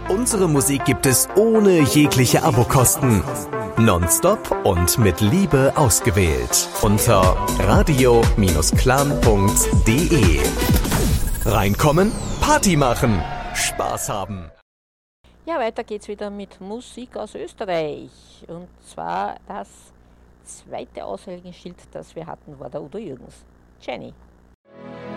Unsere Musik gibt es ohne jegliche Abokosten. Nonstop und mit Liebe ausgewählt. Unter radio-clan.de. Reinkommen, Party machen, Spaß haben. Ja, weiter geht's wieder mit Musik aus Österreich. Und zwar das zweite Aushängeschild, das wir hatten, war der Udo Jürgens. Jenny.